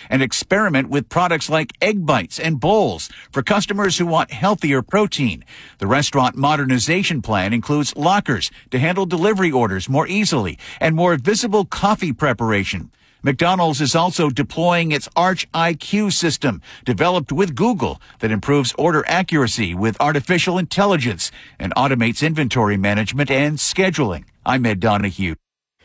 and experiment with products like egg bites and bowls for customers who want healthier protein. The restaurant modernization plan includes lockers to handle delivery orders more easily and more visible coffee preparation. McDonald's is also deploying its Arch IQ system, developed with Google, that improves order accuracy with artificial intelligence and automates inventory management and scheduling. I'm Ed Donahue.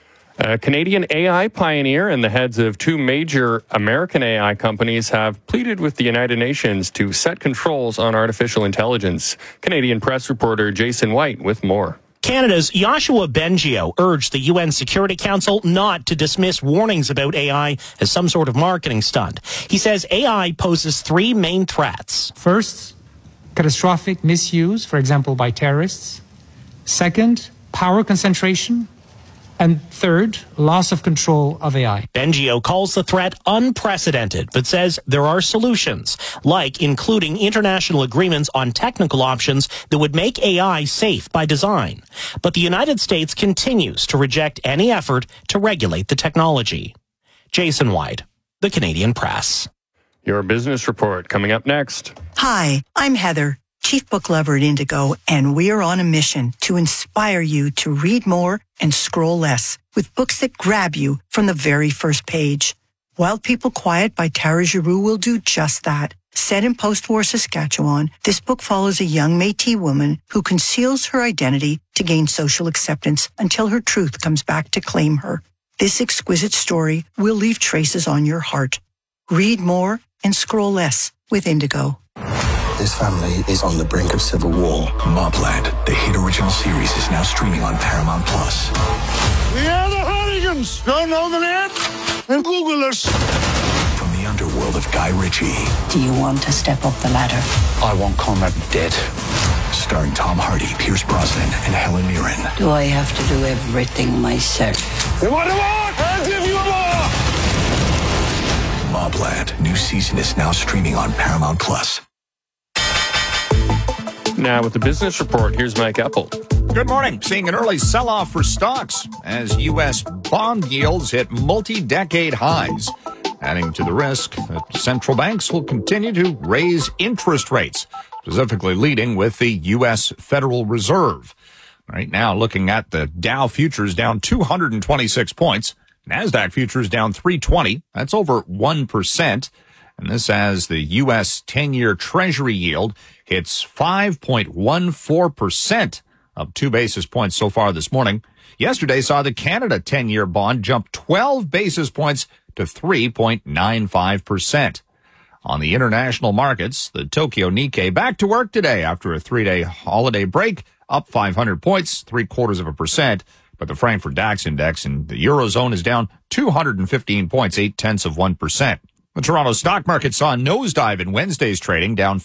A Canadian AI pioneer and the heads of two major American AI companies have pleaded with the United Nations to set controls on artificial intelligence. Canadian press reporter Jason White with more. Canada's Yoshua Bengio urged the UN Security Council not to dismiss warnings about AI as some sort of marketing stunt. He says AI poses three main threats. First, catastrophic misuse, for example, by terrorists. Second, power concentration. And third, loss of control of AI. Bengio calls the threat unprecedented, but says there are solutions, like including international agreements on technical options that would make AI safe by design. But the United States continues to reject any effort to regulate the technology. Jason White, The Canadian Press. Your business report coming up next. Hi, I'm Heather, Chief Book Lover at Indigo, and we are on a mission to inspire you to read more and scroll less with books that grab you from the very first page. Wild People Quiet by Tara Giroux will do just that. Set in post-war Saskatchewan, this book follows a young Métis woman who conceals her identity to gain social acceptance until her truth comes back to claim her. This exquisite story will leave traces on your heart. Read more and scroll less with Indigo. This family is on the brink of civil war. Mobland, the hit original series, is now streaming on Paramount+. We are the Hardigans. Don't know the net? And Google us. From the underworld of Guy Ritchie. Do you want to step up the ladder? I want Conrad dead. Starring Tom Hardy, Pierce Brosnan, and Helen Mirren. Do I have to do everything myself? You want more? I'll give you more. Mobland, new season is now streaming on Paramount+. Now with the business report, here's Mike Apple. Good morning. Seeing an early sell-off for stocks as U.S. bond yields hit multi-decade highs, adding to the risk that central banks will continue to raise interest rates, specifically leading with the U.S. Federal Reserve. Right now, looking at the Dow futures down 226 points, NASDAQ futures down 320. That's over 1%. And this as the U.S. 10-year Treasury yield hits 5.14%, up 2 basis points so far this morning. Yesterday saw the Canada 10-year bond jump 12 basis points to 3.95%. On the international markets, the Tokyo Nikkei back to work today after a 3-day holiday break, up 500 points, 0.75%. But the Frankfurt DAX index in the Eurozone is down 215 points, 0.8%. The Toronto stock market saw a nosedive in Wednesday's trading, down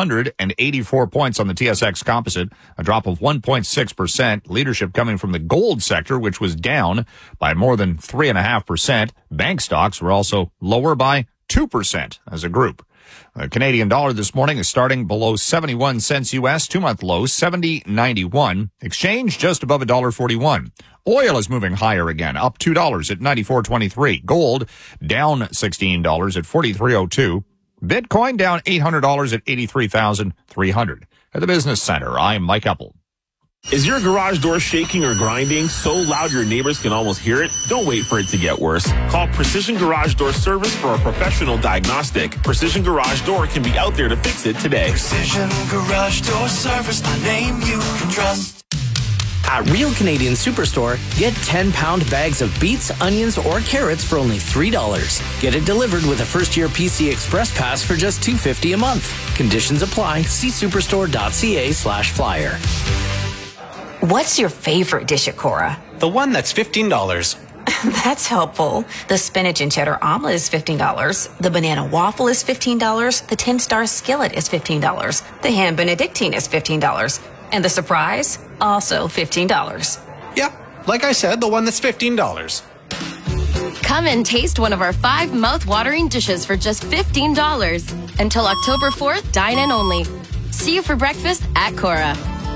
584 points on the TSX Composite, a drop of 1.6%. Leadership coming from the gold sector, which was down by more than 3.5%. Bank stocks were also lower by 2% as a group. The Canadian dollar this morning is starting below 71 cents U.S., 2-month low, 70.91. Exchange just above $1.41. Oil is moving higher again, up $2 at 94.23. Gold down $16 at 43.02. Bitcoin down $800 at 83,300. At the Business Center, I'm Mike Apple. Is your garage door shaking or grinding so loud your neighbors can almost hear it? Don't wait for it to get worse. Call Precision Garage Door Service for a professional diagnostic. Precision Garage Door can be out there to fix it today. Precision Garage Door Service, the name you can trust. At Real Canadian Superstore, get 10-pound bags of beets, onions, or carrots for only $3. Get it delivered with a first-year PC Express Pass for just $2.50 a month. Conditions apply. See superstore.ca/flyer. What's your favorite dish at Cora? The one that's $15. That's helpful. The spinach and cheddar omelet is $15. The banana waffle is $15. The 10-star skillet is $15. The ham benedictine is $15. And the surprise? Also $15. Yeah, like I said, the one that's $15. Come and taste one of our 5 mouth-watering dishes for just $15. Until October 4th, dine in only. See you for breakfast at Cora.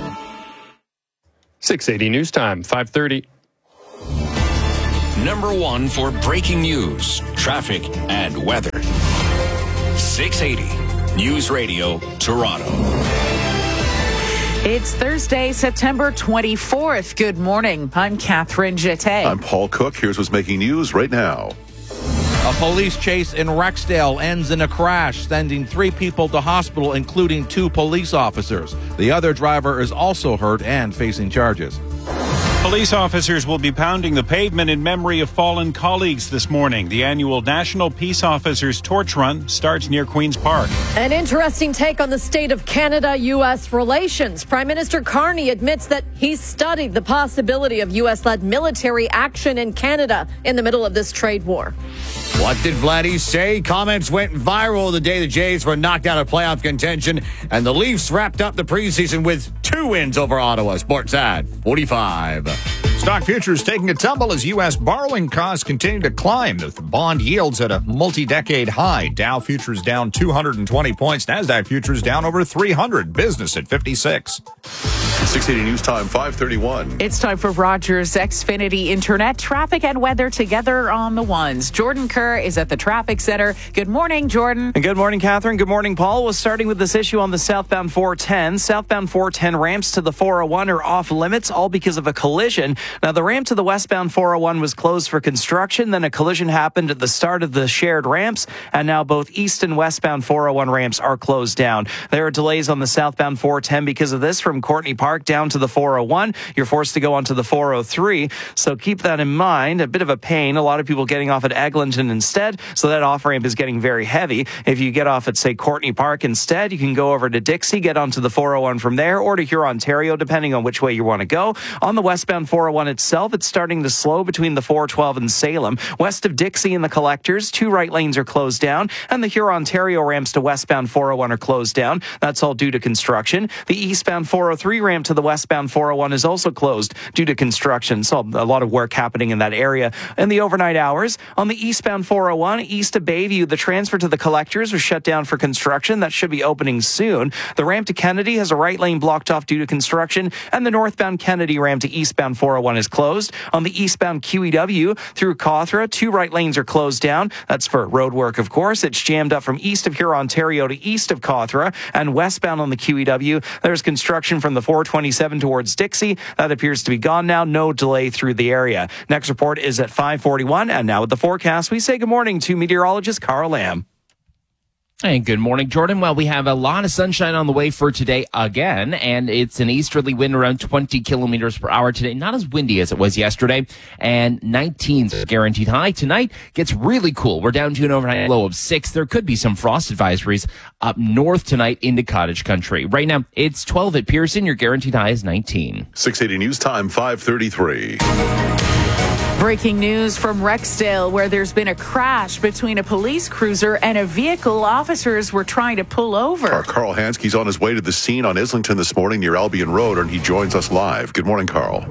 680 News Time, 5:30. Number 1 for breaking news, traffic, and weather. 680 News Radio, Toronto. It's Thursday, September 24th. Good morning. I'm Catherine Jeté. I'm Paul Cook. Here's what's making news right now. A police chase in Rexdale ends in a crash, sending 3 people to hospital, including 2 police officers. The other driver is also hurt and facing charges. Police officers will be pounding the pavement in memory of fallen colleagues this morning. The annual National Peace Officers Torch Run starts near Queen's Park. An interesting take on the state of Canada-U.S. relations. Prime Minister Carney admits that he's studied the possibility of U.S.-led military action in Canada in the middle of this trade war. What did Vladdy say? Comments went viral the day the Jays were knocked out of playoff contention, and the Leafs wrapped up the preseason with 2 wins over Ottawa. Sportsnet 45. Stock futures taking a tumble as U.S. borrowing costs continue to climb. The bond yields at a multi-decade high. Dow futures down 220 points. NASDAQ futures down over 300. Business at 56. 680 News Time, 5:31. It's time for Rogers Xfinity Internet traffic and weather together on the ones. Jordan Kerr is at the traffic center. Good morning, Jordan. And good morning, Catherine. Good morning, Paul. We're starting with this issue on the southbound 410. Southbound 410 ramps to the 401 are off limits, all because of a collision. Now, the ramp to the westbound 401 was closed for construction. Then a collision happened at the start of the shared ramps, and now both east and westbound 401 ramps are closed down. There are delays on the southbound 410 because of this from Courtney Park down to the 401. You're forced to go onto the 403, so keep that in mind. A bit of a pain. A lot of people getting off at Eglinton instead, so that off-ramp is getting very heavy. If you get off at, say, Courtney Park instead, you can go over to Dixie, get onto the 401 from there, or to Hurontario, depending on which way you want to go. On the westbound 401 itself, it's starting to slow between the 412 and Salem. West of Dixie and the Collectors, 2 right lanes are closed down, and the Hurontario ramps to westbound 401 are closed down. That's all due to construction. The eastbound 403 ramp to the westbound 401 is also closed due to construction. So a lot of work happening in that area in the overnight hours. On the eastbound 401, east of Bayview, the transfer to the Collectors was shut down for construction. That should be opening soon. The ramp to Kennedy has a right lane blocked off due to construction, and the northbound Kennedy ramp to eastbound 401 is closed. On the eastbound QEW through Cawthra, 2 right lanes are closed down. That's for road work, of course. It's jammed up from east of Hurontario to east of Cawthra, and westbound on the QEW, there's construction from the 427 towards Dixie. That appears to be gone now. No delay through the area. Next report is at 5:41, and now with the forecast, we say good morning to meteorologist Carl Lamb. And good morning, Jordan. Well, we have a lot of sunshine on the way for today again, and it's an easterly wind around 20 kilometers per hour today. Not as windy as it was yesterday, and 19's guaranteed high. Tonight gets really cool. We're down to an overnight low of 6. There could be some frost advisories up north tonight into cottage country. Right now, it's 12 at Pearson. Your guaranteed high is 19. 680 News Time, 5:33. Breaking news from Rexdale, where there's been a crash between a police cruiser and a vehicle officers were trying to pull over. Our Carl Hanske's on his way to the scene on Islington this morning near Albion Road, and he joins us live. Good morning, Carl.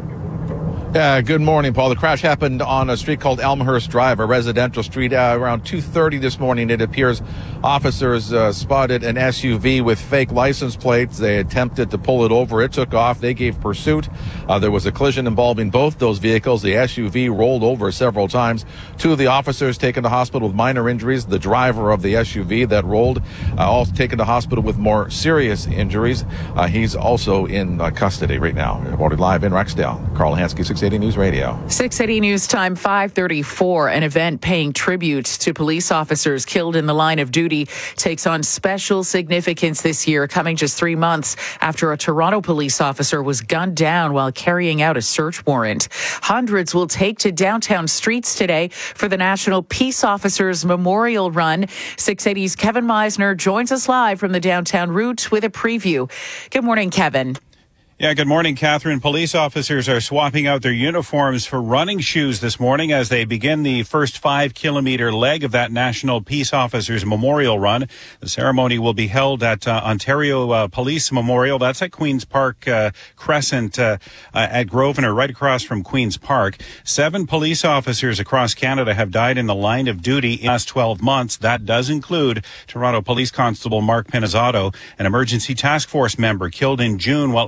Good morning, Paul. The crash happened on a street called Elmhurst Drive, a residential street, around 2:30 this morning. It appears officers spotted an SUV with fake license plates. They attempted to pull it over. It took off. They gave pursuit. There was a collision involving both those vehicles. The SUV rolled over several times. 2 of the officers taken to hospital with minor injuries. The driver of the SUV that rolled also taken to hospital with more serious injuries. He's also in custody right now. Reported live in Rexdale. Carl Hansky, 680 News Radio. 680 News Time, 5:34. An event paying tribute to police officers killed in the line of duty takes on special significance this year, coming just 3 months after a Toronto police officer was gunned down while carrying out a search warrant. Hundreds will take to downtown streets today for the National Peace Officers Memorial Run. 680's Kevin Meisner joins us live from the downtown route with a preview. Good morning, Kevin. Yeah, good morning, Catherine. Police officers are swapping out their uniforms for running shoes this morning as they begin the first 5-kilometer leg of that National Peace Officers Memorial Run. The ceremony will be held at Ontario Police Memorial. That's at Queen's Park Crescent at Grosvenor, right across from Queen's Park. 7 police officers across Canada have died in the line of duty in the last 12 months. That does include Toronto Police Constable Mark Pinizzato, an emergency task force member killed in June while executing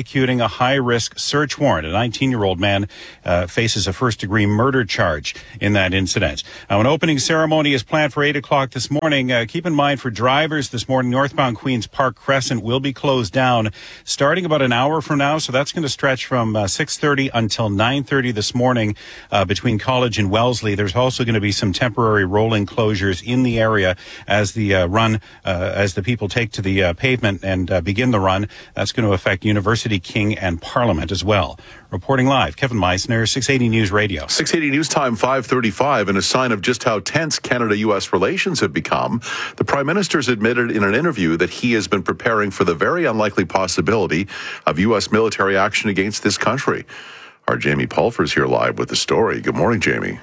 executing a high-risk search warrant. A 19-year-old man faces a first-degree murder charge in that incident. Now, an opening ceremony is planned for 8 o'clock this morning. Keep in mind, for drivers this morning, northbound Queens Park Crescent will be closed down starting about an hour from now. So that's going to stretch from 6:30 until 9:30 this morning between College and Wellesley. There's also going to be some temporary rolling closures in the area as the as the people take to the pavement and begin the run. That's going to affect University, King, and Parliament as well. Reporting live, Kevin Meisner, 680 News Radio. 680 News Time, 5:35, and a sign of just how tense Canada-U.S. relations have become. The Prime Minister's admitted in an interview that he has been preparing for the very unlikely possibility of U.S. military action against this country. Our Jamie Pulfer's here live with the story. Good morning, Jamie.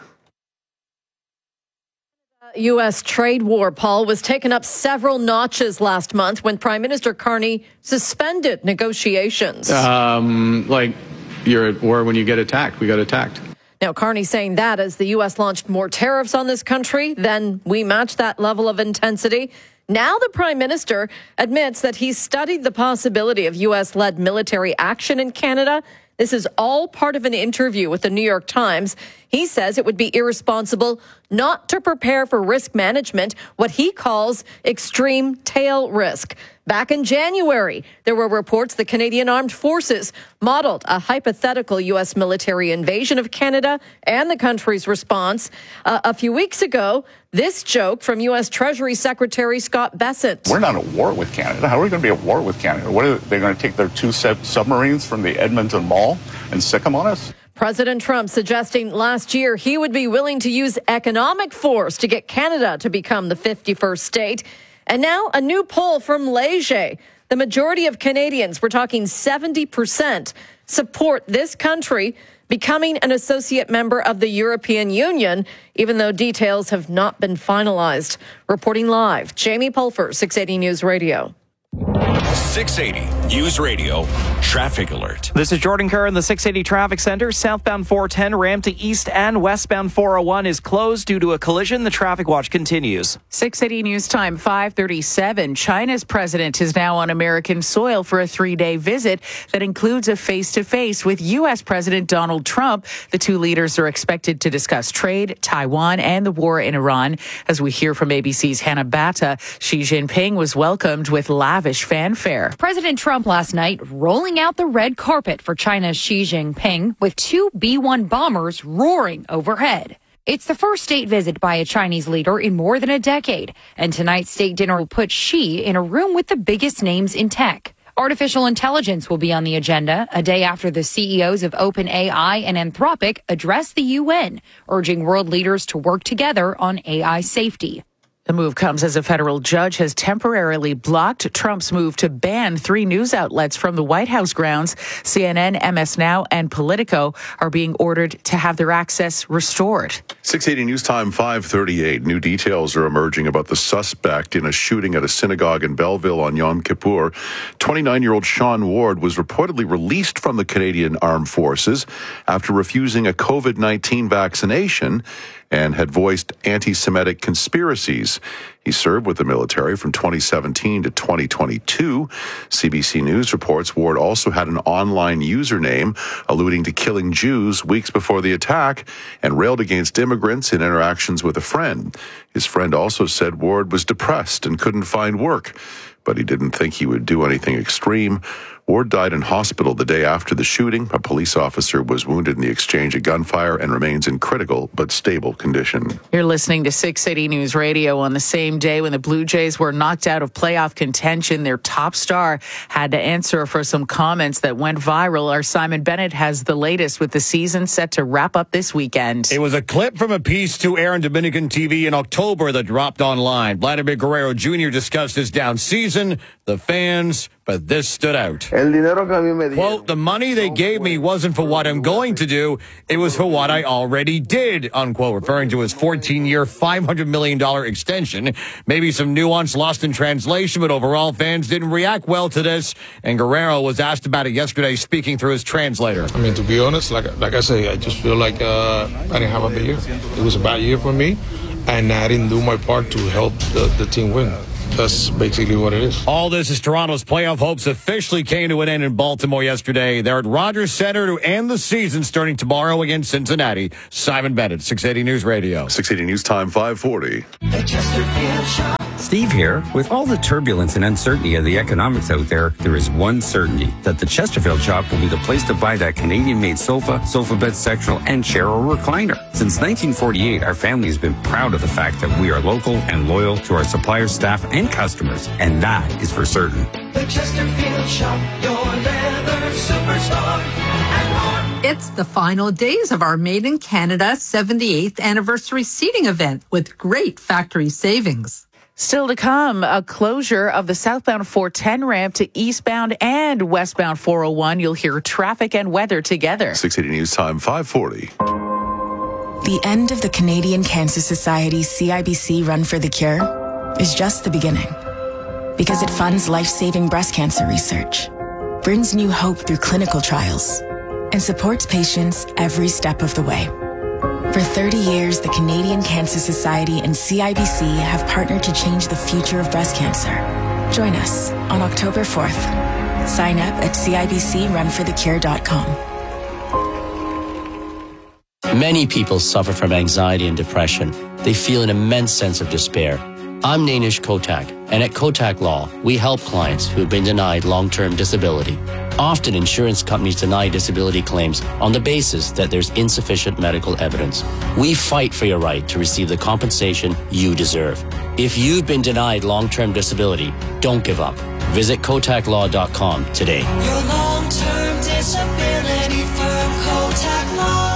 U.S. trade war, Paul, was taken up several notches last month when Prime Minister Carney suspended negotiations. Like you're at war when you get attacked. We got attacked. Now, Carney saying that as the U.S. launched more tariffs on this country, then we matched that level of intensity. Now the Prime Minister admits that he studied the possibility of U.S.-led military action in Canada. This is all part of an interview with the New York Times. He says it would be irresponsible not to prepare for risk management, what he calls extreme tail risk. Back in January, there were reports the Canadian Armed Forces modeled a hypothetical U.S. military invasion of Canada and the country's response. A few weeks ago, this joke from U.S. Treasury Secretary Scott Bessent. We're not at war with Canada. How are we going to be at war with Canada? What are they going to take their two submarines from the Edmonton Mall and sick them on us? President Trump suggesting last year he would be willing to use economic force to get Canada to become the 51st state. And now a new poll from Leger. The majority of Canadians, we're talking 70%, support this country becoming an associate member of the European Union, even though details have not been finalized. Reporting live, Jamie Pulfer, 680 News Radio. 680 News Radio Traffic Alert. This is Jordan Kerr in the 680 Traffic Center. Southbound 410 ramp to east and westbound 401 is closed due to a collision. The traffic watch continues. 680 News Time, 5:37. China's president is now on American soil for a 3-day visit that includes a face-to-face with U.S. President Donald Trump. The two leaders are expected to discuss trade, Taiwan, and the war in Iran. As we hear from ABC's Hannah Batta, Xi Jinping was welcomed with lavish fanfare. President Trump last night rolling out the red carpet for China's Xi Jinping with two B-1 bombers roaring overhead. It's the first state visit by a Chinese leader in more than a decade, and tonight's state dinner will put Xi in a room with the biggest names in tech. Artificial intelligence will be on the agenda a day after the CEOs of OpenAI and Anthropic address the UN, urging world leaders to work together on AI safety. The move comes as a federal judge has temporarily blocked Trump's move to ban 3 news outlets from the White House grounds. CNN, MS Now, and Politico are being ordered to have their access restored. 680 News Time, 5:38. New details are emerging about the suspect in a shooting at a synagogue in Belleville on Yom Kippur. 29-year-old Sean Ward was reportedly released from the Canadian Armed Forces after refusing a COVID-19 vaccination and had voiced anti-Semitic conspiracies. He served with the military from 2017 to 2022. CBC News reports Ward also had an online username alluding to killing Jews weeks before the attack and railed against immigrants in interactions with a friend. His friend also said Ward was depressed and couldn't find work, but he didn't think he would do anything extreme. Ward died in hospital the day after the shooting. A police officer was wounded in the exchange of gunfire and remains in critical but stable condition. You're listening to 680 News Radio on the same day when the Blue Jays were knocked out of playoff contention. Their top star had to answer for some comments that went viral. Our Simon Bennett has the latest with the season set to wrap up this weekend. It was a clip from a piece to air on Dominican TV in October that dropped online. Vladimir Guerrero Jr. discussed his down season, the fans, but this stood out. Quote, the money they gave me wasn't for what I'm going to do. It was for what I already did, unquote, referring to his 14-year, $500 million extension. Maybe some nuance lost in translation, but overall fans didn't react well to this. And Guerrero was asked about it yesterday, speaking through his translator. I mean, to be honest, like I say, I just feel like I didn't have a bad year. It was a bad year for me, and I didn't do my part to help the team win. that's basically what it is. All this as Toronto's playoff hopes officially came to an end in Baltimore yesterday. They're at Rogers Center to end the season starting tomorrow against Cincinnati. Simon Bennett, 680 News Radio. 680 News Time, 540. Steve here. With all the turbulence and uncertainty of the economics out there, there is one certainty, that the Chesterfield Shop will be the place to buy that Canadian-made sofa bed sectional, and chair or recliner. Since 1948, our family has been proud of the fact that we are local and loyal to our suppliers, staff, and customers, and that is for certain. The Chesterfield Shop, your leather superstar, and more. It's the final days of our Made in Canada 78th anniversary seating event with great factory savings. Still to come, a closure of the southbound 410 ramp to eastbound and westbound 401. You'll hear traffic and weather together. 680 News Time, 540. The end of the Canadian Cancer Society CIBC Run for the Cure is just the beginning. Because it funds life-saving breast cancer research, brings new hope through clinical trials, and supports patients every step of the way. For 30 years, the Canadian Cancer Society and CIBC have partnered to change the future of breast cancer. Join us on October 4th. Sign up at cibcrunforthecure.com. Many people suffer from anxiety and depression. They feel an immense sense of despair. I'm Nainish Kotak, and at Kotak Law, we help clients who have been denied long-term disability. Often, insurance companies deny disability claims on the basis that there's insufficient medical evidence. We fight for your right to receive the compensation you deserve. If you've been denied long-term disability, don't give up. Visit KotakLaw.com today. Your long-term disability firm, Kotak Law.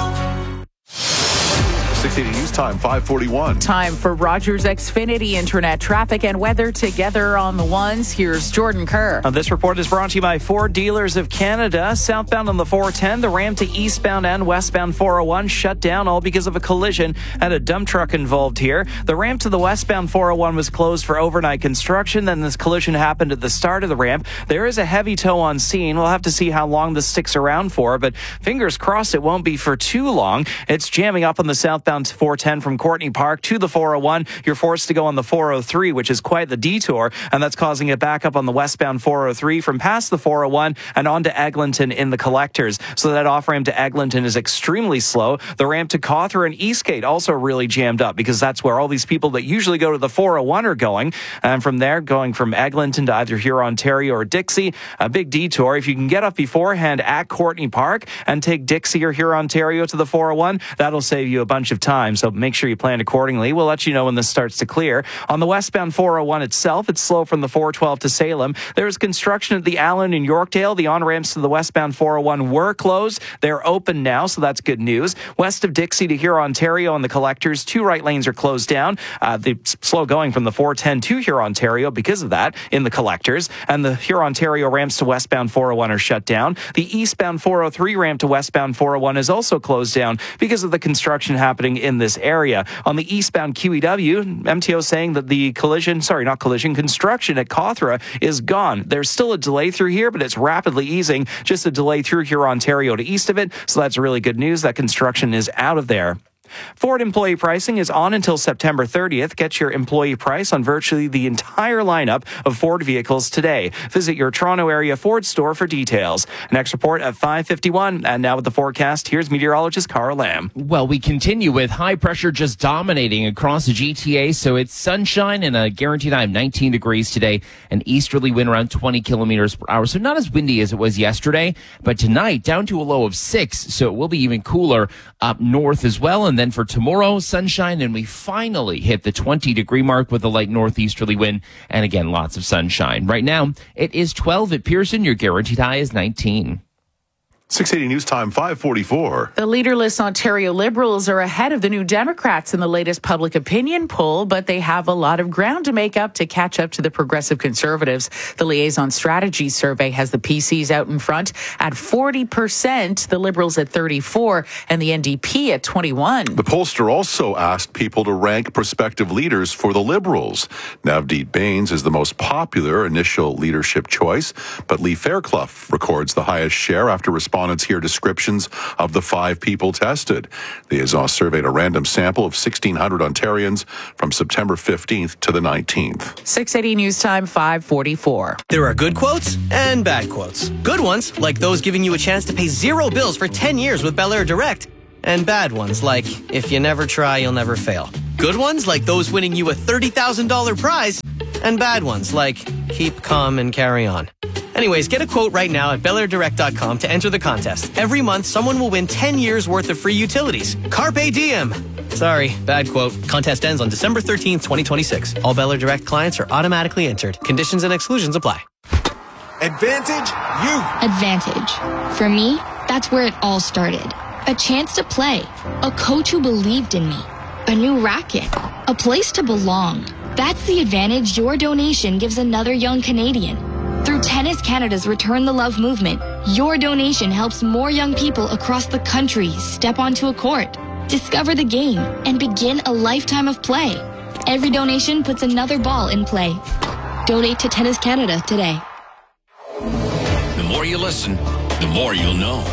680 News Time, 541. Time for Rogers Xfinity Internet traffic and weather together on the ones. Here's Jordan Kerr. This report is brought to you by Ford Dealers of Canada. Southbound on the 410, the ramp to eastbound and westbound 401 shut down, all because of a collision and a dump truck involved here. The ramp to the westbound 401 was closed for overnight construction. Then this collision happened at the start of the ramp. There is a heavy tow on scene. We'll have to see how long this sticks around for, but fingers crossed it won't be for too long. It's jamming up on the southbound 410 from Courtney Park to the 401. You're forced to go on the 403, which is quite the detour, and that's causing it back up on the westbound 403 from past the 401 and on to Eglinton in the collectors. So that off-ramp to Eglinton is extremely slow. The ramp to Cawthra and Eastgate also really jammed up because that's where all these people that usually go to the 401 are going. And from there, going from Eglinton to either Hurontario or Dixie, a big detour. If you can get up beforehand at Courtney Park and take Dixie or Hurontario to the 401, that'll save you a bunch of time. So make sure you plan accordingly. We'll let you know when this starts to clear. On the westbound 401 itself, it's slow from the 412 to Salem. There's construction at the Allen in Yorkdale. The on-ramps to the westbound 401 were closed. They're open now, so that's good news. West of Dixie to Hurontario on the collectors, 2 right lanes are closed down. The slow going from the 410 to Hurontario because of that in the collectors. And the Hurontario ramps to westbound 401 are shut down. The eastbound 403 ramp to westbound 401 is also closed down because of the construction happening in this area. On the eastbound QEW, MTO saying that the construction at Cawthra is gone. There's still a delay through here, but it's rapidly easing. Just a delay through Hurontario to east of it. So that's really good news. That construction is out of there. Ford employee pricing is on until September 30th. Get your employee price on virtually the entire lineup of Ford vehicles today. Visit your Toronto area Ford store for details. Next report at 5:51. And now with the forecast, here's meteorologist Carl Lamb. Well, we continue with high pressure just dominating across the GTA. So it's sunshine and a guaranteed high of 19 degrees today. An easterly wind around 20 kilometers per hour. So not as windy as it was yesterday. But tonight, down to a low of 6. So it will be even cooler up north as well. And then for tomorrow, sunshine, and we finally hit the 20-degree mark with a light northeasterly wind, and again, lots of sunshine. Right now, it is 12 at Pearson. Your guaranteed high is 19. 680 News Time, 544. The leaderless Ontario Liberals are ahead of the New Democrats in the latest public opinion poll, but they have a lot of ground to make up to catch up to the Progressive Conservatives. The Liaison Strategy Survey has the PCs out in front at 40%, the Liberals at 34%, and the NDP at 21%. The pollster also asked people to rank prospective leaders for the Liberals. Navdeep Bains is the most popular initial leadership choice, but Lee Fairclough records the highest share after responding respondents hear descriptions of the 5 people tested. The Azaz surveyed a random sample of 1,600 Ontarians from September 15th to the 19th. 680 News Time 5:44. There are good quotes and bad quotes. Good ones, like those giving you a chance to pay 0 bills for 10 years with Bel Air Direct. And bad ones, like, if you never try, you'll never fail. Good ones, like those winning you a $30,000 prize. And bad ones, like, keep calm and carry on. Anyways, get a quote right now at BelAirDirect.com to enter the contest. Every month, someone will win 10 years worth of free utilities. Carpe diem! Sorry, bad quote. Contest ends on December 13th, 2026. All Bel Air Direct clients are automatically entered. Conditions and exclusions apply. Advantage Youth. Advantage. For me, that's where it all started. A chance to play. A coach who believed in me. A new racket. A place to belong. That's the advantage your donation gives another young Canadian. Through Tennis Canada's Return the Love movement, your donation helps more young people across the country step onto a court, discover the game, and begin a lifetime of play. Every donation puts another ball in play. Donate to Tennis Canada today. The more you listen, the more you'll know.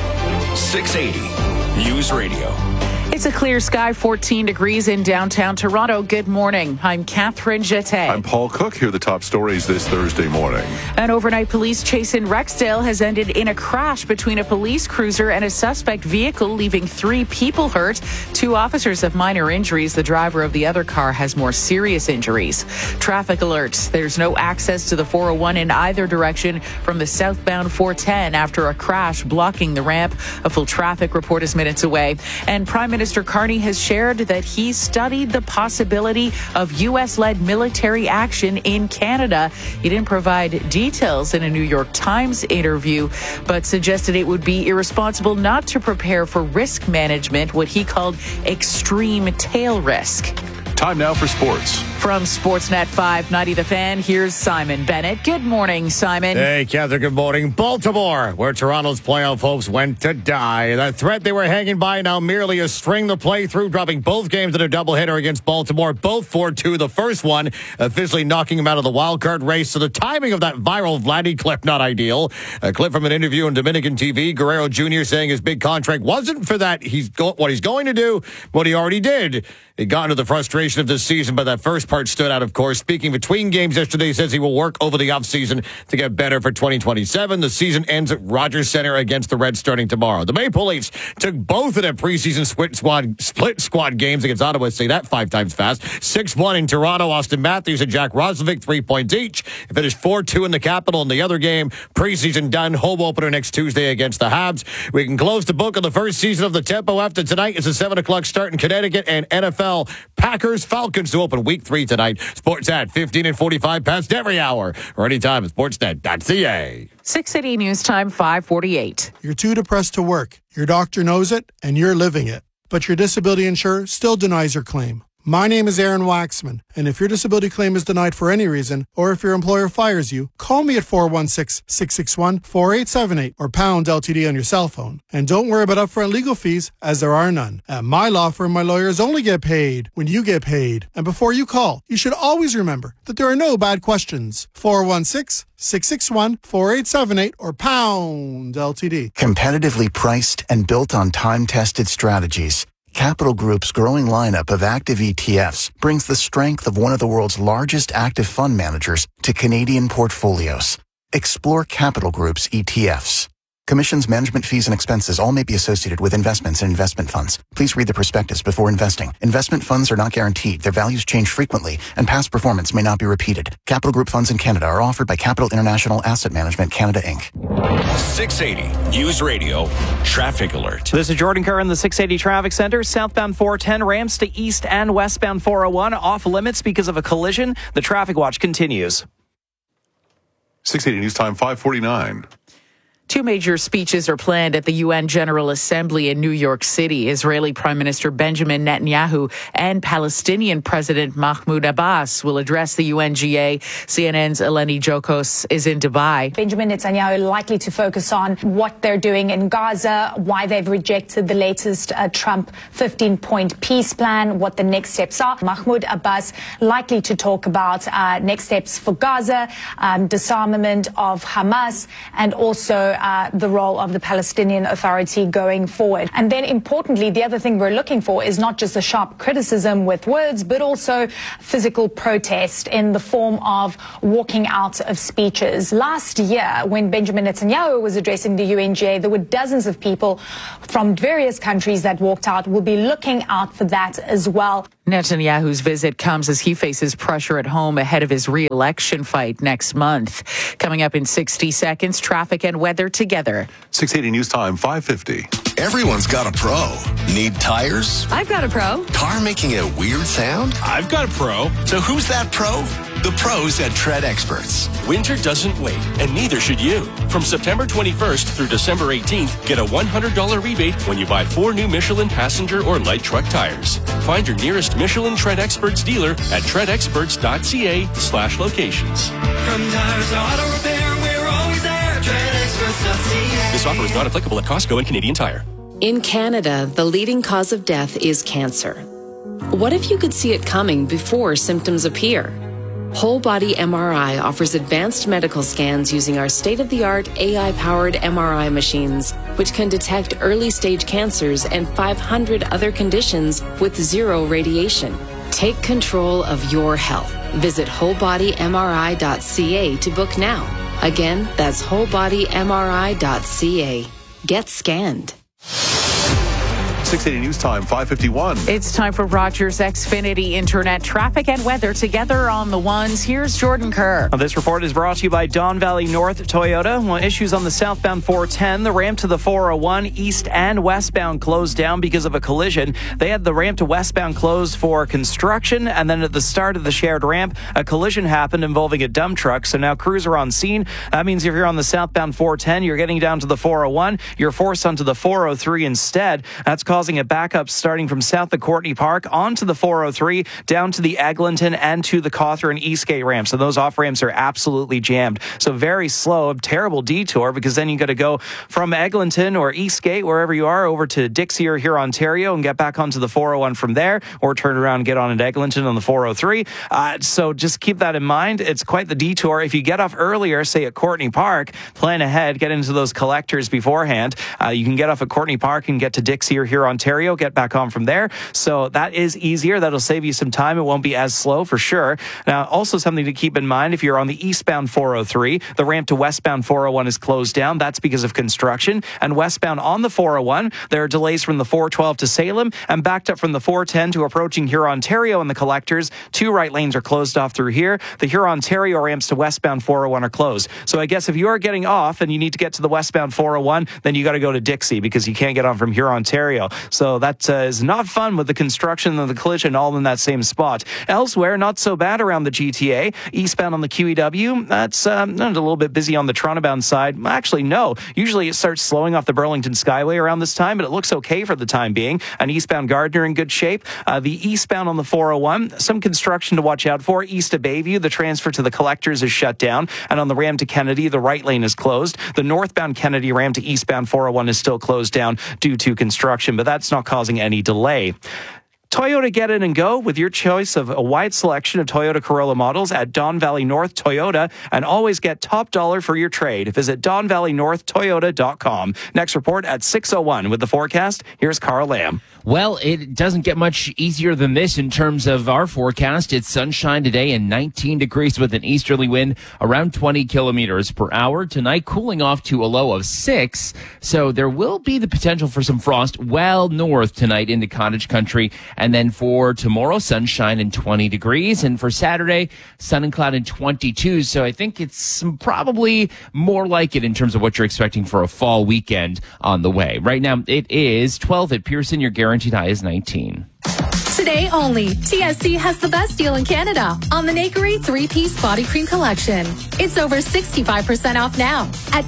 680 News Radio. It's a clear sky, 14 degrees in downtown Toronto. Good morning. I'm Catherine Jeté. I'm Paul Cook. Here are the top stories this Thursday morning. An overnight police chase in Rexdale has ended in a crash between a police cruiser and a suspect vehicle, leaving 3 people hurt. 2 officers have minor injuries. The driver of the other car has more serious injuries. Traffic alert. There's no access to the 401 in either direction from the southbound 410 after a crash blocking the ramp. A full traffic report is minutes away. And Prime Minister Carney has shared that he studied the possibility of U.S.-led military action in Canada. He didn't provide details in a New York Times interview, but suggested it would be irresponsible not to prepare for risk management, what he called extreme tail risk. Time now for sports. From Sportsnet 590 The Fan, here's Simon Bennett. Good morning, Simon. Hey, Catherine, good morning. Baltimore, where Toronto's playoff hopes went to die. The threat they were hanging by now merely a string to play through, dropping both games in a doubleheader against Baltimore, both 4-2. The first one officially knocking him out of the wild card race. So the timing of that viral Vladdy clip, not ideal. A clip from an interview on Dominican TV. Guerrero Jr. saying his big contract wasn't for that. What he's going to do, what he already did. It got into the frustration of this season, but that first part stood out, of course. Speaking between games yesterday, he says he will work over the offseason to get better for 2027. The season ends at Rogers Center against the Reds starting tomorrow. The Maple Leafs took both of their preseason split squad games against Ottawa. Say that 5 times fast. 6-1 in Toronto. Austin Matthews and Jack Roslovic, 3 points each. It finished 4-2 in the Capital in the other game. Preseason done. Home opener next Tuesday against the Habs. We can close the book on the first season of the Tempo after tonight. It's a 7 o'clock start in Connecticut and NFL Packers Falcons to open week 3 tonight. Sportsnet 15 and 45 past every hour or anytime at sportsnet.ca. 680 News Time 548. You're too depressed to work. Your doctor knows it and you're living it. But your disability insurer still denies your claim. My name is Aaron Waxman, and if your disability claim is denied for any reason, or if your employer fires you, call me at 416-661-4878 or pound LTD on your cell phone. And don't worry about upfront legal fees, as there are none. At my law firm, my lawyers only get paid when you get paid. And before you call, you should always remember that there are no bad questions. 416-661-4878 or pound LTD. Competitively priced and built on time-tested strategies, Capital Group's growing lineup of active ETFs brings the strength of one of the world's largest active fund managers to Canadian portfolios. Explore Capital Group's ETFs. Commissions, management fees, and expenses all may be associated with investments in investment funds. Please read the prospectus before investing. Investment funds are not guaranteed. Their values change frequently, and past performance may not be repeated. Capital Group funds in Canada are offered by Capital International Asset Management Canada, Inc. 680 News Radio Traffic Alert. This is Jordan Kerr in the 680 Traffic Center. Southbound 410 ramps to east and westbound 401 off limits because of a collision. The traffic watch continues. 680 News Time 549. 2 major speeches are planned at the UN General Assembly in New York City. Israeli Prime Minister Benjamin Netanyahu and Palestinian President Mahmoud Abbas will address the UNGA. CNN's Eleni Jokos is in Dubai. Benjamin Netanyahu likely to focus on what they're doing in Gaza, why they've rejected the latest Trump 15-point peace plan, what the next steps are. Mahmoud Abbas likely to talk about next steps for Gaza, disarmament of Hamas, and also the role of the Palestinian Authority going forward. And then importantly, the other thing we're looking for is not just a sharp criticism with words, but also physical protest in the form of walking out of speeches. Last year, when Benjamin Netanyahu was addressing the UNGA, there were dozens of people from various countries that walked out. We'll be looking out for that as well. Netanyahu's visit comes as he faces pressure at home ahead of his re-election fight next month. Coming up in 60 seconds, traffic and weather together. 680 News Time, 5:50. Everyone's got a pro. Need tires? I've got a pro. Car making a weird sound? I've got a pro. So who's that pro? The pros at Tread Experts. Winter doesn't wait, and neither should you. From September 21st through December 18th, get a $100 rebate when you buy 4 new Michelin passenger or light truck tires. Find your nearest Michelin Tread Experts dealer at treadexperts.ca/locations. From tires to auto repair, we're always there. TreadExperts.ca. This offer is not applicable at Costco and Canadian Tire. In Canada, the leading cause of death is cancer. What if you could see it coming before symptoms appear? Whole Body MRI offers advanced medical scans using our state-of-the-art AI-powered MRI machines, which can detect early-stage cancers and 500 other conditions with zero radiation. Take control of your health. Visit wholebodymri.ca to book now. Again, that's wholebodymri.ca. Get scanned. 680 News Time, 5:51. It's time for Rogers Xfinity Internet traffic and weather together on the ones. Here's Jordan Kerr. This report is brought to you by Don Valley North Toyota. Well, issues on the southbound 410, the ramp to the 401, east and westbound closed down because of a collision. They had the ramp to westbound closed for construction, and then at the start of the shared ramp, a collision happened involving a dump truck. So now crews are on scene. That means if you're on the southbound 410, you're getting down to the 401, you're forced onto the 403 instead. That's causing a backup starting from south of Courtney Park onto the 403, down to the Eglinton and to the Cawthron Eastgate ramps. And those off ramps are absolutely jammed. So very slow, terrible detour, because then you got to go from Eglinton or Eastgate, wherever you are, over to Dixie or here, Ontario, and get back onto the 401 from there, or turn around and get on at Eglinton on the 403. So just keep that in mind. It's quite the detour. If you get off earlier, say at Courtney Park, plan ahead, get into those collectors beforehand. You can get off at Courtney Park and get to Dixie or here, Ontario, get back on from there. So that is easier. That'll save you some time. It won't be as slow for sure. Now, also something to keep in mind, if you're on the eastbound 403, the ramp to westbound 401 is closed down. That's because of construction. And westbound on the 401, there are delays from the 412 to Salem and backed up from the 410 to approaching Huron, Ontario and the collectors. 2 right lanes are closed off through here. The Huron, Ontario ramps to westbound 401 are closed. So I guess if you are getting off and you need to get to the westbound 401, then you got to go to Dixie because you can't get on from Huron, Ontario. So that is not fun with the construction and the collision all in that same spot. Elsewhere, not so bad around the GTA. Eastbound on the QEW, that's a little bit busy on the Toronto-bound side. Actually, no. Usually it starts slowing off the Burlington Skyway around this time, but it looks okay for the time being. And eastbound Gardner in good shape. The eastbound on the 401, some construction to watch out for. East of Bayview, the transfer to the collectors is shut down. And on the Ram to Kennedy, the right lane is closed. The northbound Kennedy Ram to eastbound 401 is still closed down due to construction, but that's not causing any delay. Toyota Get In and Go with your choice of a wide selection of Toyota Corolla models at Don Valley North Toyota, and always get top dollar for your trade. Visit DonValleyNorthToyota.com. Next report at 6:01 with the forecast. Here's Carl Lamb. Well, it doesn't get much easier than this in terms of our forecast. It's sunshine today and 19 degrees with an easterly wind around 20 kilometers per hour. Tonight, cooling off to a low of 6. So there will be the potential for some frost well north tonight into cottage country. And then for tomorrow, sunshine and 20 degrees. And for Saturday, sun and cloud and 22. So I think it's probably more like it in terms of what you're expecting for a fall weekend on the way. Right now, it is 12 at Pearson. Your guaranteed high is 19. Today only, TSC has the best deal in Canada on the Nakery 3-piece body cream collection. It's over 65% off now at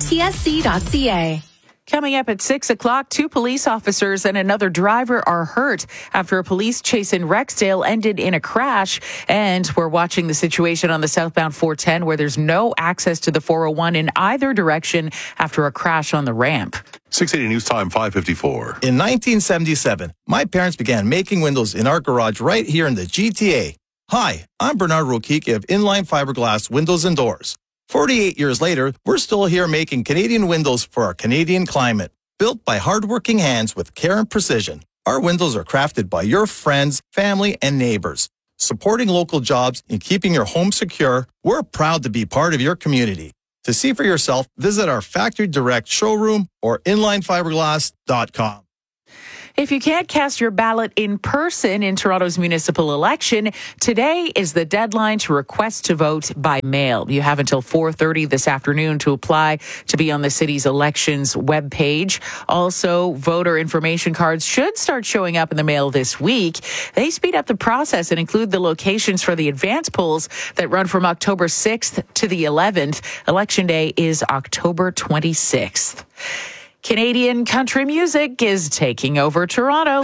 tsc.ca. Coming up at 6 o'clock, 2 police officers and another driver are hurt after a police chase in Rexdale ended in a crash. And we're watching the situation on the southbound 410 where there's no access to the 401 in either direction after a crash on the ramp. 680 News Time, 5:54. In 1977, my parents began making windows in our garage right here in the GTA. Hi, I'm Bernard Rokicki of Inline Fiberglass Windows and Doors. 48 years later, we're still here making Canadian windows for our Canadian climate. Built by hardworking hands with care and precision, our windows are crafted by your friends, family, and neighbors. Supporting local jobs and keeping your home secure, we're proud to be part of your community. To see for yourself, visit our Factory Direct showroom or inlinefiberglass.com. If you can't cast your ballot in person in Toronto's municipal election, today is the deadline to request to vote by mail. You have until 4:30 this afternoon to apply to be on the city's elections webpage. Also, voter information cards should start showing up in the mail this week. They speed up the process and include the locations for the advance polls that run from October 6th to the 11th. Election day is October 26th. Canadian country music is taking over Toronto.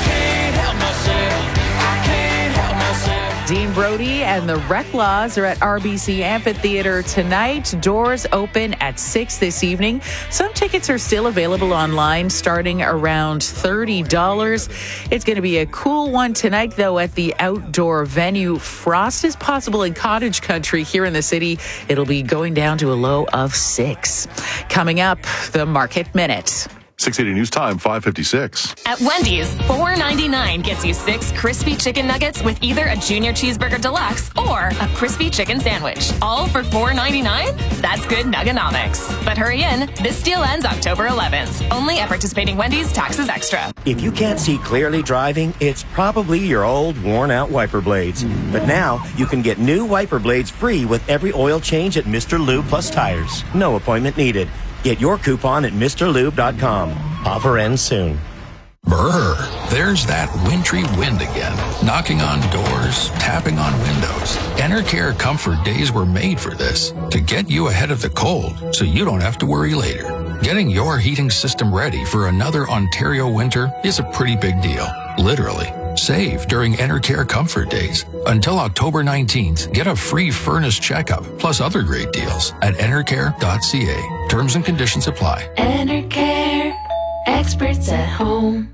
Dean Brody and the Reclaws are at RBC Amphitheatre tonight. Doors open at 6 this evening. Some tickets are still available online, starting around $30. It's going to be a cool one tonight, though, at the outdoor venue. Frost is possible in cottage country here in the city. It'll be going down to a low of 6. Coming up, the Market Minute. 680 News Time, 5:56. At Wendy's, $4.99 gets you 6 crispy chicken nuggets with either a Junior Cheeseburger Deluxe or a crispy chicken sandwich. All for $4.99? That's good nuggenomics. But hurry in. This deal ends October 11th. Only at participating Wendy's, taxes extra. If you can't see clearly driving, it's probably your old, worn-out wiper blades. But now, you can get new wiper blades free with every oil change at Mr. Lube Plus Tires. No appointment needed. Get your coupon at MrLube.com. Offer ends soon. Brr, there's that wintry wind again, knocking on doors, tapping on windows. Enercare Comfort Days were made for this, to get you ahead of the cold so you don't have to worry later. Getting your heating system ready for another Ontario winter is a pretty big deal, literally. Save during Enercare Comfort Days. Until October 19th, get a free furnace checkup, plus other great deals at enercare.ca. Terms and conditions apply. Enercare, experts at home.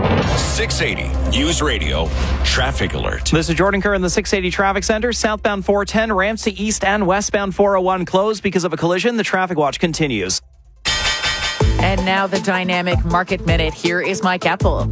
680 News Radio Traffic Alert. This is Jordan Kerr in the 680 Traffic Center. Southbound 410 ramps to east and westbound 401 closed because of a collision. The traffic watch continues. And now the Dynamic Market Minute. Here is Mike Apple.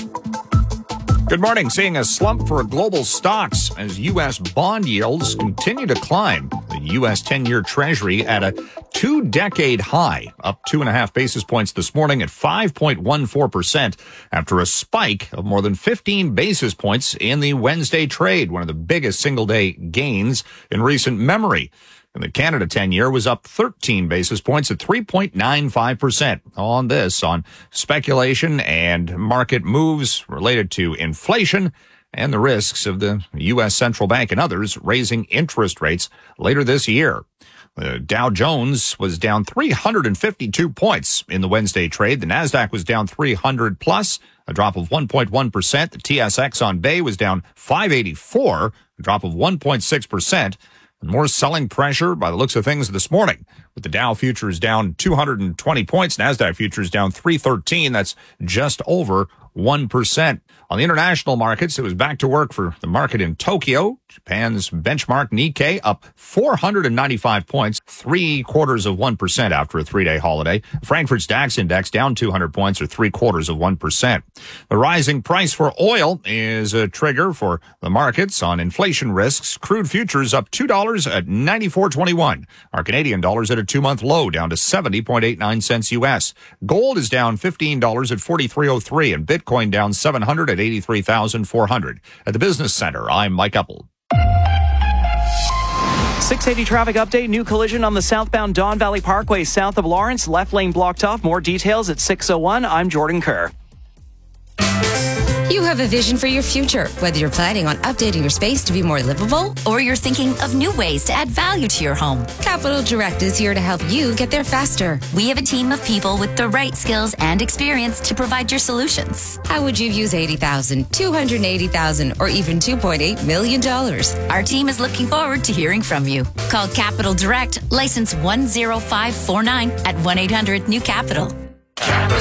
Good morning. Seeing a slump for global stocks as U.S. bond yields continue to climb. The U.S. 10-year Treasury at a 2-decade high, up 2.5 basis points this morning at 5.14% after a spike of more than 15 basis points in the Wednesday trade, one of the biggest single-day gains in recent memory. And the Canada 10-year was up 13 basis points at 3.95%. On this, on speculation and market moves related to inflation and the risks of the U.S. Central Bank and others raising interest rates later this year. The Dow Jones was down 352 points in the Wednesday trade. The Nasdaq was down 300 plus, a drop of 1.1%. The TSX on Bay was down 584, a drop of 1.6%. More selling pressure by the looks of things this morning, with the Dow futures down 220 points, NASDAQ futures down 313. That's just over 1%. On the international markets, it was back to work for the market in Tokyo. Japan's benchmark Nikkei up 495 points, 0.75% after a 3-day holiday. Frankfurt's DAX index down 200 points or 0.75%. The rising price for oil is a trigger for the markets on inflation risks. Crude futures up $2 at 94.21. Our Canadian dollars at a 2-month low, down to 70.89 cents U.S. Gold is down $15 at 43.03 and Bitcoin down 700 at 83,400. At the Business Center, I'm Mike Epple. 680 traffic update. New collision on the southbound Don Valley Parkway south of Lawrence. Left lane blocked off. More details at 6:01. I'm Jordan Kerr. You have a vision for your future, whether you're planning on updating your space to be more livable or you're thinking of new ways to add value to your home. Capital Direct is here to help you get there faster. We have a team of people with the right skills and experience to provide your solutions. How would you use $80,000, $280,000, or even $2.8 million? Our team is looking forward to hearing from you. Call Capital Direct, license 10549 at 1-800-NEW-CAPITAL.